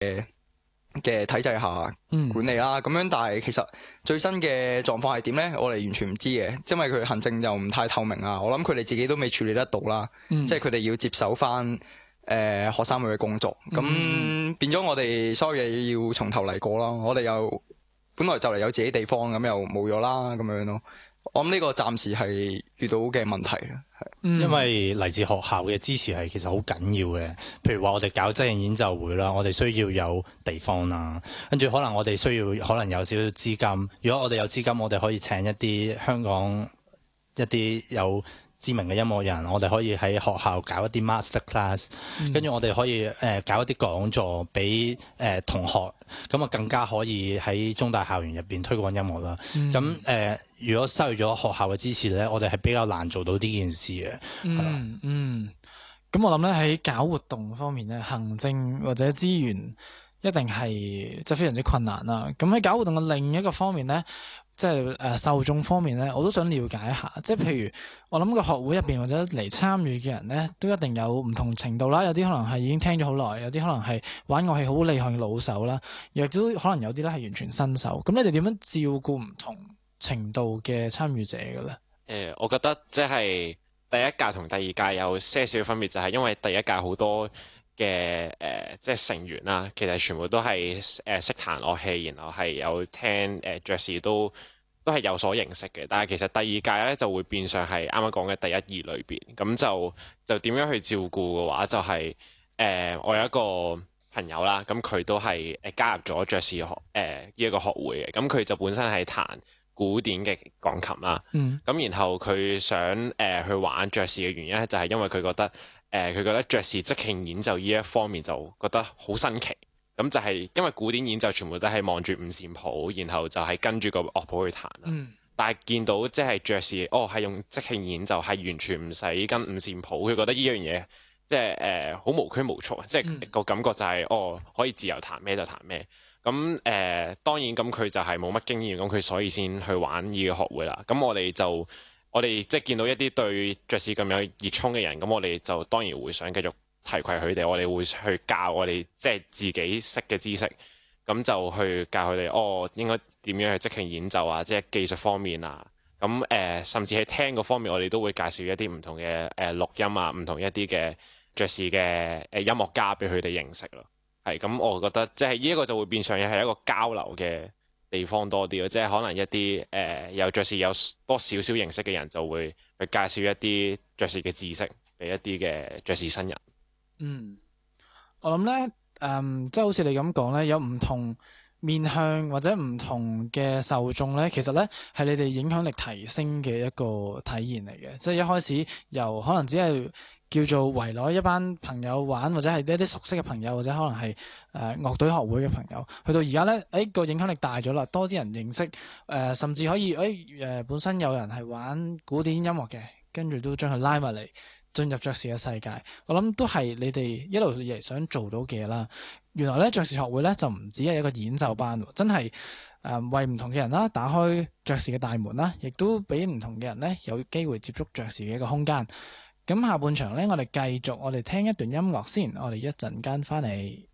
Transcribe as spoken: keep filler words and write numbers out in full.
嘅體制下管理啦，咁、嗯、樣但係其實最新嘅狀況係點咧？我哋完全唔知嘅，因為佢行政又唔太透明啊。我諗佢哋自己都未處理得到啦，嗯、即係佢哋要接手翻誒、呃、學生會嘅工作，咁、嗯、變咗我哋所有嘢要從頭嚟過啦。我哋又本來就嚟有自己地方，咁又冇咗啦，咁樣咯。我諗呢個暫時係遇到嘅問題啦，係。 因為嚟自學校嘅支持係其實好緊要嘅。譬如話我哋搞即興演奏會啦，我哋需要有地方啦，跟住可能我哋需要可能有少少資金。如果我哋有資金，我哋可以請一啲香港一啲有知名嘅音樂人，我哋可以喺學校搞一啲 master class，跟住、嗯、我哋可以誒、呃、搞一啲講座俾誒、呃、同學，咁啊更加可以喺中大校園入邊推廣音樂啦。咁誒、嗯呃，如果失去咗學校嘅支持咧，我哋係比較難做到呢件事嘅。 嗯嗯，咁我諗咧喺搞活動方面咧，行政或者資源一定係即係非常之困難啦。咁喺搞活動嘅另一個方面咧，即係誒受眾方面咧，我都想了解一下。即係譬如我諗個學會入邊或者嚟參與嘅人咧，都一定有唔同程度啦。有啲可能係已經聽咗好耐，有啲可能係玩樂器好厲害嘅老手啦，亦都可能有啲咧係完全新手。咁你哋點樣照顧唔同程度嘅參與者嘅咧？ 誒、呃，我覺得即係第一屆同第二屆有些少分別，就係因為第一屆好多嘅誒、呃，即係成員啦，其實全部都係誒識彈樂器，然後係有聽誒爵士都都係有所認識嘅。但係其實第二屆咧就會變相係啱啱講嘅第一二類別，咁就就點樣去照顧嘅話，就係、是、誒、呃、我有一個朋友啦，咁佢都係誒加入咗爵士學誒呢一個學會嘅，咁佢就本身係彈古典嘅鋼琴啦，咁、嗯、然後佢想誒、呃、去玩爵士嘅原因咧，就係因為佢覺得誒佢、呃、覺得爵士即興演奏呢一方面就覺得好新奇，咁就係因為古典演奏全部都係望住五線譜，然後就係跟住個樂譜去彈啦。嗯、但係見到即係爵士，哦係用即興演奏，係完全唔使跟五線譜，佢覺得呢樣嘢即係誒好無拘無束，即係個感覺就係、是、哦可以自由彈咩就彈咩。咁誒、呃、當然咁佢就係冇乜經驗，咁佢所以先去玩呢個學會啦。咁我哋就我哋即係見到一啲對爵士咁有熱衷嘅人，咁我哋就當然會想繼續提攜佢哋。我哋會去教我哋即係自己識嘅知識，咁就去教佢哋哦應該點樣去即興演奏啊，即係技術方面啊。咁誒、呃、甚至喺聽嗰方面，我哋都會介紹一啲唔同嘅誒錄音啊，唔同一啲嘅爵士嘅誒音樂家俾佢哋認識咯。係咁，我覺得即係呢一個就會變相係一個交流嘅地方多啲咯，即係可能一啲誒、呃、有爵士有多少少認識嘅人就會去介紹一啲爵士嘅知識俾一啲嘅爵士新人。 嗯，我諗咧，誒、嗯，即係好似你咁講咧，有唔同面向或者唔同嘅受眾咧，其實咧係你哋影響力提升嘅一個體現嚟嘅，即係一開始由可能只係叫做圍內一班朋友玩，或者係一啲熟悉嘅朋友，或者可能係誒樂隊學會嘅朋友，去到而家咧，誒、哎、個影響力大咗啦，多啲人認識，誒、呃、甚至可以誒誒、呃、本身有人係玩古典音樂嘅，跟住都將佢拉埋嚟進入爵士嘅世界。我諗都係你哋一路以嚟想做到嘅嘢啦。原來咧爵士學會咧就唔止係一個演奏班，真係誒、呃、為唔同嘅人啦打開爵士嘅大門啦，亦都俾唔同嘅人咧有機會接觸爵士嘅一個空間。咁下半場咧，我哋繼續，我哋聽一段音樂先，我哋一陣間翻嚟。